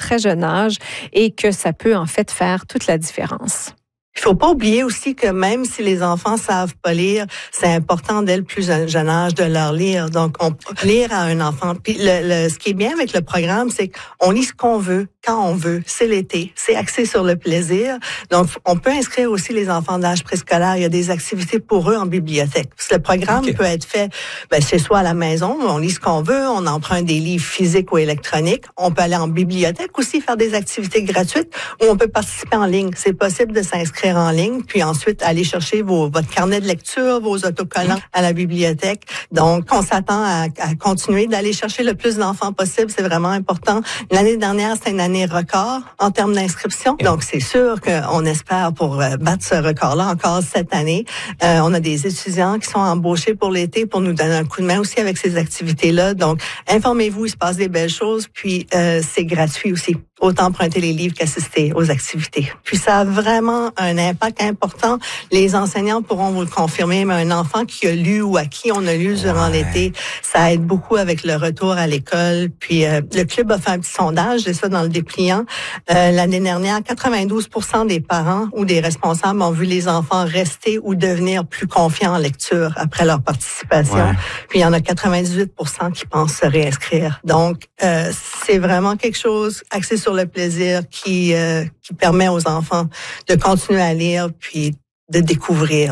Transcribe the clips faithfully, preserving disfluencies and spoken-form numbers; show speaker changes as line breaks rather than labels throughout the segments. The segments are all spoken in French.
très jeune âge et que ça peut en fait faire toute la différence.
Il faut pas oublier aussi que même si les enfants savent pas lire, c'est important dès le plus jeune âge de leur lire. Donc, on peut lire à un enfant. Puis, le, le, ce qui est bien avec le programme, c'est qu'on lit ce qu'on veut, quand on veut. C'est l'été. C'est axé sur le plaisir. Donc, on peut inscrire aussi les enfants d'âge préscolaire. Il y a des activités pour eux en bibliothèque. Parce que le programme okay. peut être fait ben, chez soi à la maison. On lit ce qu'on veut. On emprunte des livres physiques ou électroniques. On peut aller en bibliothèque aussi, faire des activités gratuites ou on peut participer en ligne. C'est possible de s'inscrire en ligne, puis ensuite aller chercher vos, votre carnet de lecture, vos autocollants à la bibliothèque. Donc, on s'attend à, à continuer d'aller chercher le plus d'enfants possible. C'est vraiment important. L'année dernière, c'était une année record en termes d'inscription. Donc, c'est sûr qu'on espère pour euh, battre ce record-là encore cette année. Euh, on a des étudiants qui sont embauchés pour l'été pour nous donner un coup de main aussi avec ces activités-là. Donc, informez-vous, il se passe des belles choses, puis euh, c'est gratuit aussi. Autant emprunter les livres qu'assister aux activités. Puis ça a vraiment un impact important. Les enseignants pourront vous le confirmer, mais un enfant qui a lu ou à qui on a lu durant ouais. l'été, ça aide beaucoup avec le retour à l'école. Puis euh, le club a fait un petit sondage, j'ai ça dans le dépliant. Euh, l'année dernière, quatre-vingt-douze pour cent des parents ou des responsables ont vu les enfants rester ou devenir plus confiants en lecture après leur participation. Ouais. Puis il y en a quatre-vingt-dix-huit pour cent qui pensent se réinscrire. Donc, euh, c'est vraiment quelque chose axé sur le plaisir qui euh, qui permet aux enfants de continuer à lire puis de découvrir.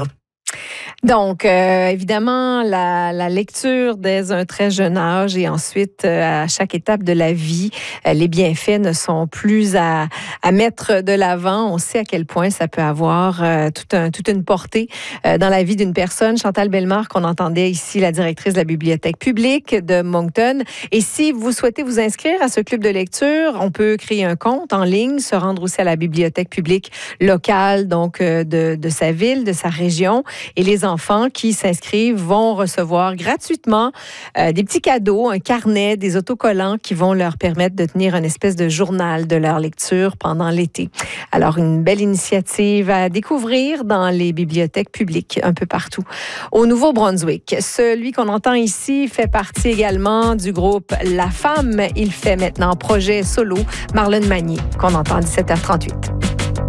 Donc, euh, évidemment, la, la lecture dès un très jeune âge et ensuite, euh, à chaque étape de la vie, euh, les bienfaits ne sont plus à, à mettre de l'avant. On sait à quel point ça peut avoir euh, tout un, toute une portée euh, dans la vie d'une personne. Chantal Bellemare, qu'on entendait ici, la directrice de la bibliothèque publique de Moncton. Et si vous souhaitez vous inscrire à ce club de lecture, on peut créer un compte en ligne, se rendre aussi à la bibliothèque publique locale, donc euh, de, de sa ville, de sa région. Et les enfants qui s'inscrivent vont recevoir gratuitement euh, des petits cadeaux, un carnet, des autocollants qui vont leur permettre de tenir une espèce de journal de leur lecture pendant l'été. Alors, une belle initiative à découvrir dans les bibliothèques publiques un peu partout au Nouveau-Brunswick. Celui qu'on entend ici fait partie également du groupe La Femme. Il fait maintenant projet solo, Marlène Magnier, qu'on entend à dix-sept heures trente-huit.